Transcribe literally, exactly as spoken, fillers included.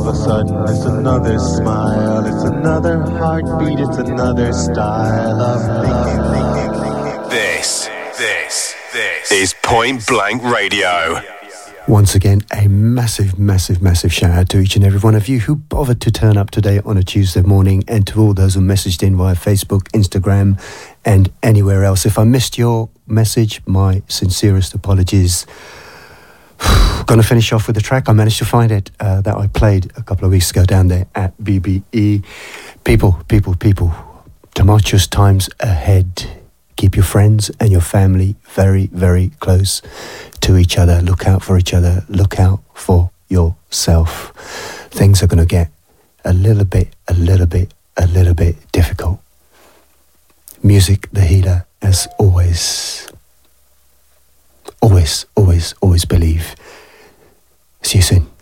of a sudden it's another smile, it's another heartbeat, it's another style of thinking, thinking, thinking. This, this, this is Point Blank Radio. Once again, a massive, massive, massive shout out to each and every one of you who bothered to turn up today on a Tuesday morning, and to all those who messaged in via Facebook, Instagram, and anywhere else. If I missed your message, my sincerest apologies. Going to finish off with a track. I managed to find it uh, that I played a couple of weeks ago down there at B B E. People, people, people, tumultuous times ahead. Keep your friends and your family very, very close to each other. Look out for each other. Look out for yourself. Things are going to get a little bit, a little bit, a little bit difficult. Music, the healer, as always. Always, always, always believe. See you soon.